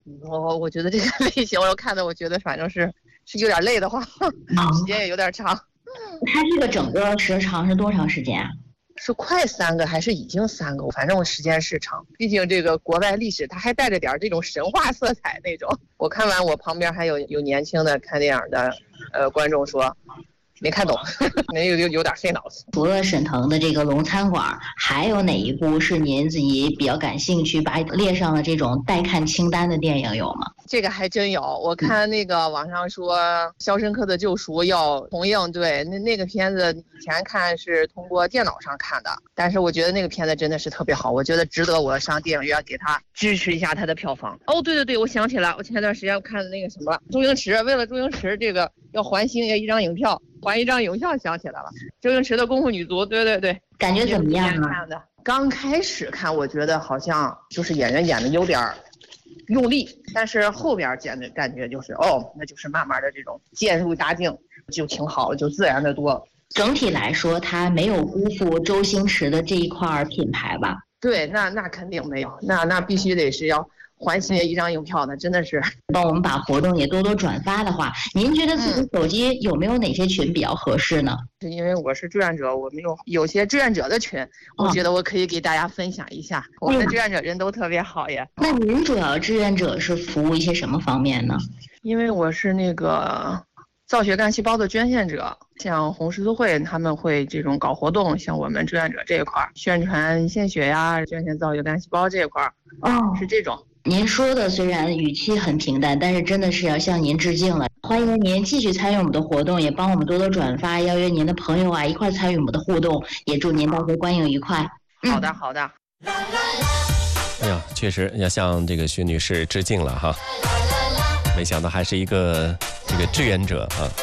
我觉得这个类型我看的，我觉得反正是有点累的慌，时间也有点长。 它这个整个时长是多长时间啊？ 是快3个还是已经3个？反正我时间是长，毕竟这个国外历史它还带着点这种神话色彩那种。我看完，我旁边还有年轻的看电影的观众说没看懂，有点费脑子。 除了沈腾的这个龙餐馆，还有哪一部是您自己比较感兴趣，把列上了这种待看清单的电影有吗？ 这个还真有，我看那个网上说《肖申克的救赎》要重映，对，那个片子以前看是通过电脑上看的，但是我觉得那个片子真的是特别好，我觉得值得我上电影院给他支持一下他的票房。哦，对，我想起来，我前段时间我看的那个什么周星驰，为了周星驰这个要还星爷一张影票，还一张影票，想起来了，周星驰的《功夫女足》，对， 感觉怎么样啊？ 刚开始看，我觉得好像就是演员演的有点用力，但是后边感觉就是那就是慢慢的这种渐入佳境，就挺好，就自然的多。 整体来说，他没有辜负周星驰的这一块品牌吧？ 对，那肯定没有，那必须得是要还星爷一张影票呢，真的是。 帮我们把活动也多多转发的话，您觉得自己手机有没有哪些群比较合适呢？ 是因为我是志愿者，我们有些志愿者的群，我觉得我可以给大家分享一下。我们的志愿者人都特别好呀。 那您主要志愿者是服务一些什么方面呢？ 因为我是那个造血干细胞的捐献者，像红十字会他们会这种搞活动，像我们志愿者这一块宣传献血呀，捐献造血干细胞这一块是这种。 您说的虽然语气很平淡，但是真的是要向您致敬了。欢迎您继续参与我们的活动，也帮我们多多转发，邀约您的朋友啊一块参与我们的互动，也祝您到时观影愉快。 好的。 哎呀，确实要向这个薛女士致敬了哈，没想到还是一个这个志愿者啊。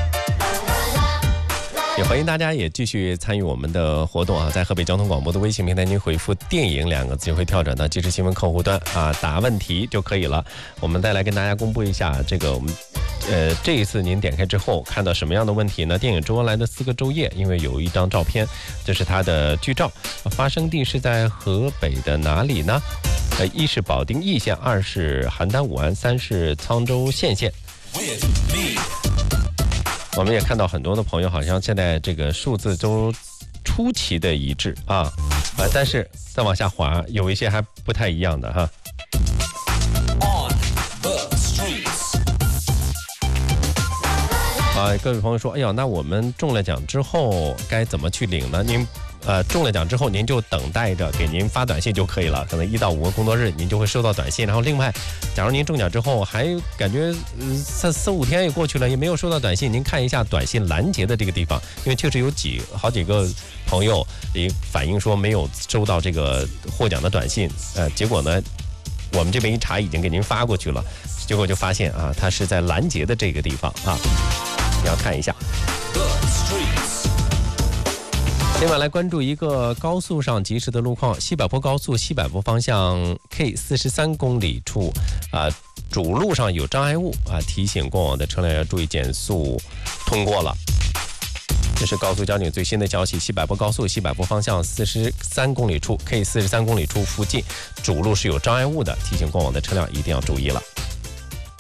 也欢迎大家也继续参与我们的活动啊，在河北交通广播的微信平台，您回复电影2个字就会跳转到即时新闻客户端啊，答问题就可以了。我们再来跟大家公布一下这个我们这一次您点开之后看到什么样的问题呢？电影周恩来的4个昼夜，因为有一张照片，这是它的剧照，发生地是在河北的哪里呢？一是保定易县，2是邯郸武安，3是沧州县。我们也看到很多的朋友好像现在这个数字都出奇的一致啊，但是再往下滑有一些还不太一样的哈。各位朋友说，哎呀，那我们中了奖之后该怎么去领呢？您中了奖之后，您就等待着给您发短信就可以了，可能1到5个工作日您就会收到短信。然后另外，假如您中奖之后还感觉4、5天也过去了也没有收到短信，您看一下短信拦截的这个地方，因为确实有好几个朋友也反映说没有收到这个获奖的短信，结果呢我们这边一查已经给您发过去了，结果就发现啊，它是在拦截的这个地方啊，你要看一下。另外来关注一个高速上及时的路况，西柏坡高速西柏坡方向 K43公里处主路上有障碍物提醒过往的车辆要注意减速通过了。这是高速交警最新的消息，西柏坡高速西柏坡方向43公里处 K43公里处附近主路是有障碍物的，提醒过往的车辆一定要注意了。